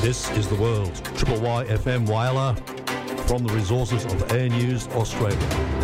This is The World. Triple Y FM Whyalla from the resources of Air News Australia.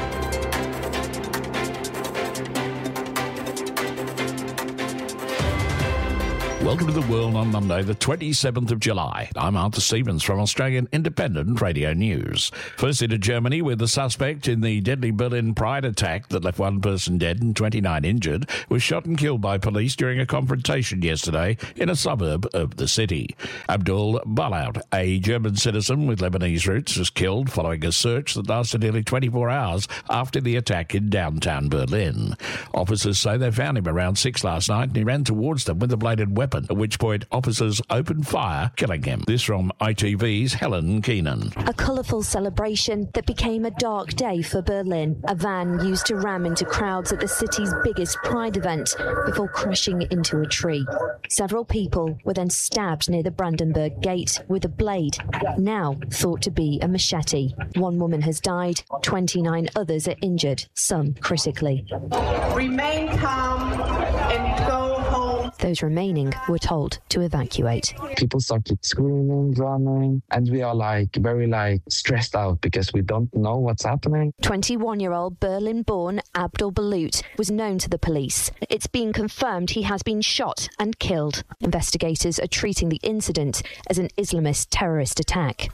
Welcome to The World on Monday, the 27th of July. I'm Arthur Stevens from Australian Independent Radio News. Firstly to Germany, where the suspect in the deadly Berlin Pride attack that left one person dead and 29 injured was shot and killed by police during a confrontation yesterday in a suburb of the city. Abdul Balaut, a German citizen with Lebanese roots, was killed following a search that lasted nearly 24 hours after the attack in downtown Berlin. Officers say they found him around 6 last night and he ran towards them with a bladed weapon, at which point officers opened fire, killing him. This from ITV's Helen Keenan. A colourful celebration that became a dark day for Berlin. A van used to ram into crowds at the city's biggest Pride event before crashing into a tree. Several people were then stabbed near the Brandenburg Gate with a blade, now thought to be a machete. One woman has died, 29 others are injured, some critically. Remain calm and go home. Those remaining were told to evacuate. People started screaming, running, and we are very stressed out because we don't know what's happening. 21-year-old Berlin-born Abdul Balout was known to the police. It's been confirmed he has been shot and killed. Investigators are treating the incident as an Islamist terrorist attack.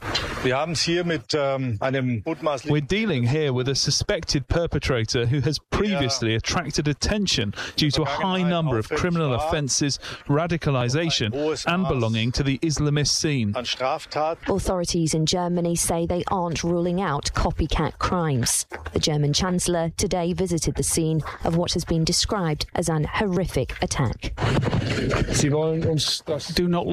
We're dealing here with a suspected perpetrator who has previously attracted attention due to a high number of criminal offences, radicalisation and belonging to the Islamist scene. Authorities in Germany say they aren't ruling out copycat crimes. The German Chancellor today visited the scene of what has been described as an horrific attack. Do not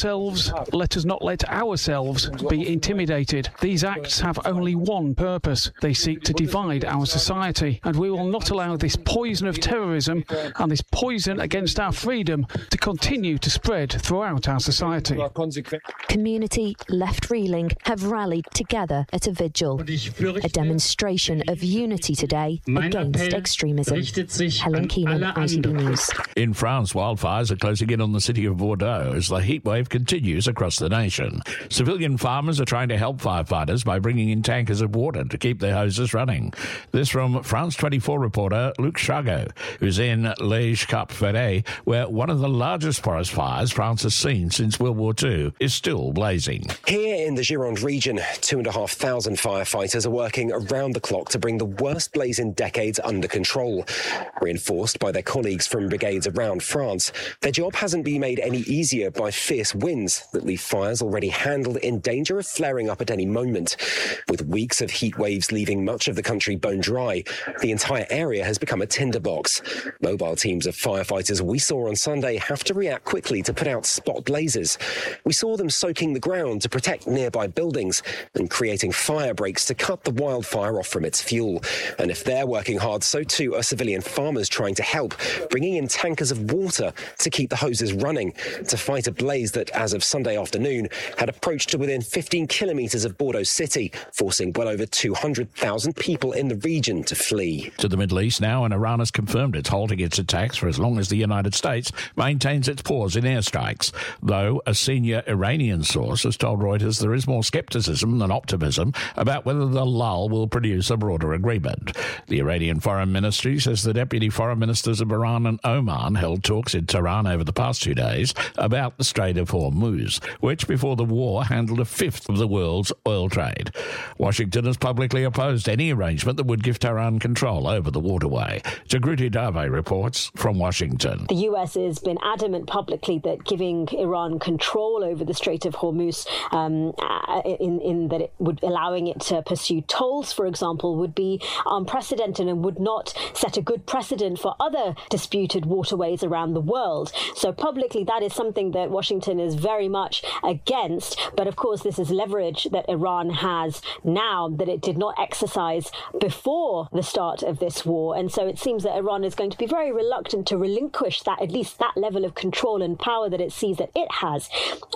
let us not let ourselves be intimidated. These acts have only one purpose. They seek to divide our society, and we will not allow this poison of terrorism and this poison against our freedom to continue to spread throughout our society. Community left reeling have rallied together at a vigil, a demonstration of unity today against extremism. Helen Keenan, ITV News. In France, wildfires are closing in on the city of Bordeaux as the heatwave continues across the nation. Civilian farmers are trying to help firefighters by bringing in tankers of water to keep their hoses running. This from France 24 reporter Luc Chagot, who's in Les Cap-Ferret, where one of the largest forest fires France has seen since World War II is still blazing. Here in the Gironde region, 2,500 firefighters are working around the clock to bring the worst blaze in decades under control. Reinforced by their colleagues from brigades around France, their job hasn't been made any easier by fierce winds that leave fires already handled in danger of flaring up at any moment. With weeks of heat waves leaving much of the country bone dry, the entire area has become a tinderbox. Mobile teams of firefighters we saw on Sunday have to react quickly to put out spot blazes. We saw them soaking the ground to protect nearby buildings and creating fire breaks to cut the wildfire off from its fuel. And if they're working hard, so too are civilian farmers trying to help, bringing in tankers of water to keep the hoses running to fight a blaze that, as of Sunday afternoon, had approached to within 15 kilometres of Bordeaux city, forcing well over 200,000 people in the region to flee. To the Middle East now, and Iran has confirmed it's halting its attacks for as long as the United States maintains its pause in airstrikes, though a senior Iranian source has told Reuters there is more scepticism than optimism about whether the lull will produce a broader agreement. The Iranian Foreign Ministry says the deputy foreign ministers of Iran and Oman held talks in Tehran over the past 2 days about the Strait of Hormuz, which before the war handled a fifth of the world's oil trade. Washington has publicly opposed any arrangement that would give Tehran control over the waterway. Jagruti Dave reports from Washington. The US has been adamant publicly that giving Iran control over the Strait of Hormuz, in that it would allowing it to pursue tolls, for example, would be unprecedented and would not set a good precedent for other disputed waterways around the world. So publicly, that is something that Washington is very much against. But of course, this is leverage that Iran has now that it did not exercise before the start of this war. And so it seems that Iran is going to be very reluctant to relinquish that, at least that level of control and power that it sees that it has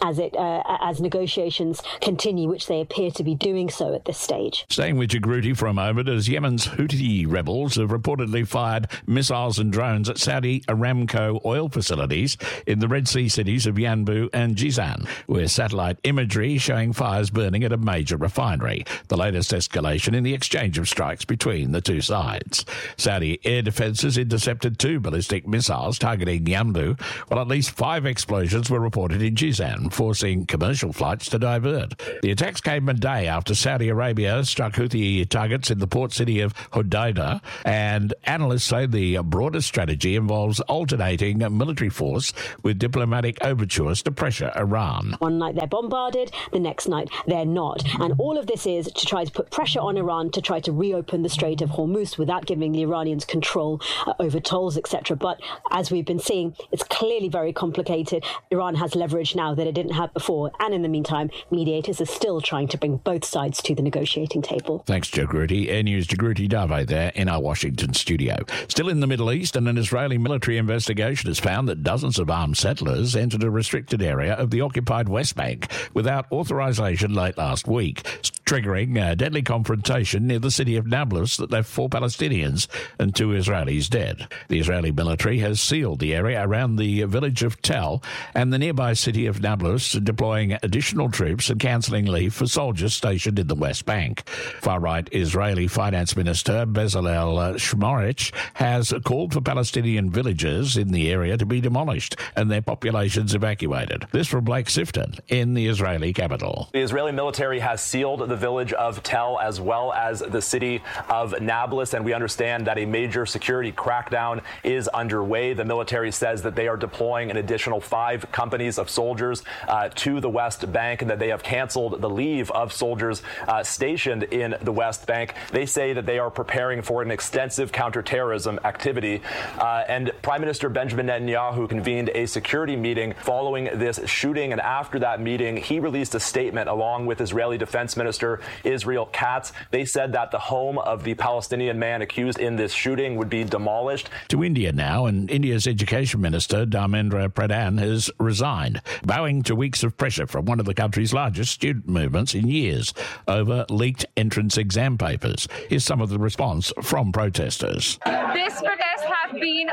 as negotiations continue, which they appear to be doing so at this stage. Staying with Djibouti for a moment, as Yemen's Houthi rebels have reportedly fired missiles and drones at Saudi Aramco oil facilities in the Red Sea cities of Yanbu and Jizan, where satellite imagery showing fires burning at a major refinery, the latest escalation in the exchange of strikes between the two sides. Saudi air defences intercepted 2 ballistic missiles targeting Yanbu, while at least 5 explosions were reported in Jizan, forcing commercial flights to divert. The attacks came a day after Saudi Arabia struck Houthi targets in the port city of Hodeidah, and analysts say the broader strategy involves alternating military force with diplomatic overtures to pressure Iran. One night they're bombarded, the next night they're not. And all of this is to try to put pressure on Iran to try to reopen the Strait of Hormuz without giving the Iranians control over tolls, etc. But as we've been seeing, it's clearly very complicated. Iran has leverage now that it didn't have before. And in the meantime, mediators are still trying to bring both sides to the negotiating table. Thanks, Djibouti. Air News' Djibouti Dave there in our Washington studio. Still in the Middle East, and an Israeli military investigation has found that dozens of armed settlers entered a restricted area of the occupied West Bank without authorization late last week, triggering a deadly confrontation near the city of Nablus that left 4 Palestinians and 2 Israelis dead. The Israeli military has sealed the area around the village of Tel and the nearby city of Nablus, deploying additional troops and cancelling leave for soldiers stationed in the West Bank. Far-right Israeli Finance Minister Bezalel Smotrich has called for Palestinian villages in the area to be demolished and their populations evacuated. This from Blake Sifton in the Israeli capital. The Israeli military has sealed the village of Tel as well as the city of Nablus, and we understand that a major security crackdown is underway. The military says that they are deploying an additional 5 companies of soldiers to the West Bank, and that they have canceled the leave of soldiers stationed in the West Bank. They say that they are preparing for an extensive counterterrorism activity. And Prime Minister Benjamin Netanyahu convened a security meeting following this shooting, and after that meeting, he released a statement along with Israeli Defense Minister Israel Katz. They said that the home of the Palestinian man accused in this shooting would be demolished. To India now, and India's Education Minister Dharmendra Pradhan has resigned, bowing to weeks of pressure from one of the country's largest student movements in years over leaked entrance exam papers. Here's some of the response from protesters. This protest has been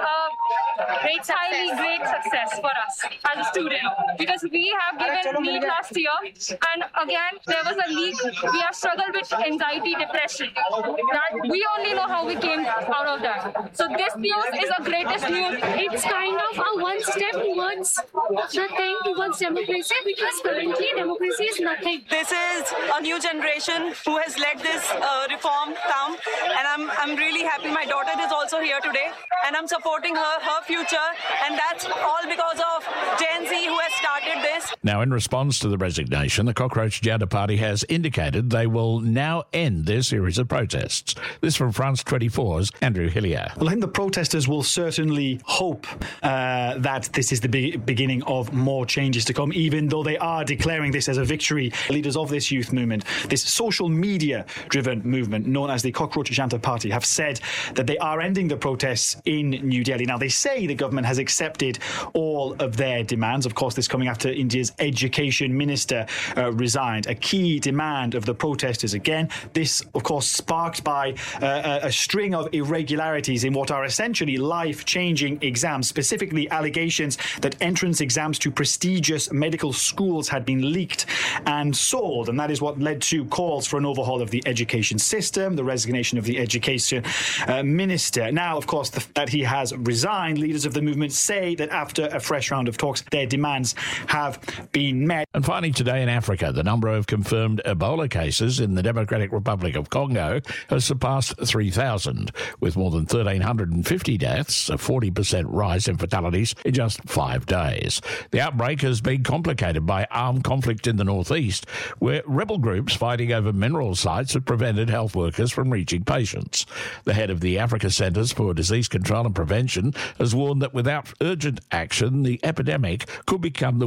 a great success for us as a student, because we have given NEET last year, and again there was a leak. We have struggled with anxiety, depression. That we only know how we came out of that. So this news is the greatest news. It's kind of a one step towards the thing, towards democracy, because currently democracy is nothing. This is a new generation who has led this reform come, and I'm really happy. My daughter is also here today, and I'm supporting her future, and that's all because of Gen Z who has started this. Now, in response to the resignation, the Cockroach Janta Party has indicated they will now end their series of protests. This from France 24's Andrew Hillier. Well, I think the protesters will certainly hope that this is the beginning of more changes to come, even though they are declaring this as a victory. Leaders of this youth movement, this social media-driven movement known as the Cockroach Janta Party, have said that they are ending the protests in New Delhi. Now, they say the government has accepted all of their demands. Of course, this coming after India's education minister resigned. A key demand of the protesters, again, this, of course, sparked by a string of irregularities in what are essentially life-changing exams, specifically allegations that entrance exams to prestigious medical schools had been leaked and sold. And that is what led to calls for an overhaul of the education system, the resignation of the education minister. Now, of course, that he has resigned, leaders of the movement say that after a fresh round of talks, their demands have been met. And finally, today in Africa, the number of confirmed Ebola cases in the Democratic Republic of Congo has surpassed 3,000, with more than 1,350 deaths, a 40% rise in fatalities in just 5 days. The outbreak has been complicated by armed conflict in the northeast, where rebel groups fighting over mineral sites have prevented health workers from reaching patients. The head of the Africa Centres for Disease Control and Prevention has warned that without urgent action, the epidemic could become the worst ever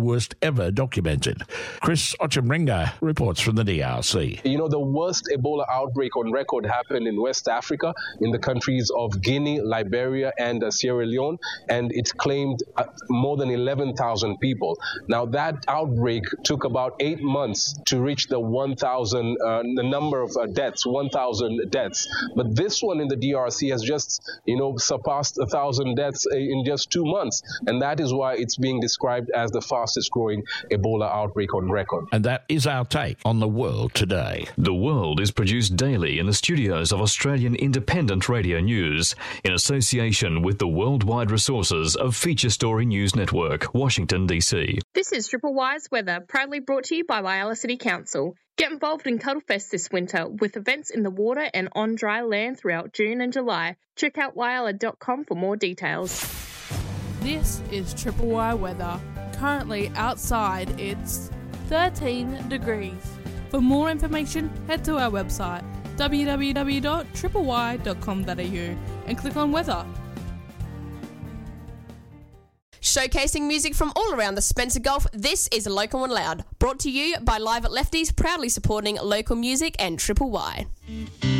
ever documented. Chris Ochemringa reports from the DRC. You know, the worst Ebola outbreak on record happened in West Africa, in the countries of Guinea, Liberia, and Sierra Leone, and it claimed more than 11,000 people. Now, that outbreak took about 8 months to reach the 1,000, the number of deaths, 1,000 deaths. But this one in the DRC has just, surpassed 1,000 deaths in just 2 months. And that is why it's being described as the fastest growing Ebola outbreak on record. And that is our take on the world today. The World is produced daily in the studios of Australian Independent Radio News in association with the worldwide resources of Feature Story News Network, Washington, D.C. This is Triple Y's weather, proudly brought to you by Whyalla City Council. Get involved in Cuddlefest this winter with events in the water and on dry land throughout June and July. Check out whyalla.com for more details. This is Triple Y weather. Currently outside it's 13 degrees. For more information, head to our website www.tripley.com.au and click on weather. Showcasing music from all around the Spencer Gulf, this is Local and Loud, brought to you by Live at Lefties, proudly supporting local music and Triple Y.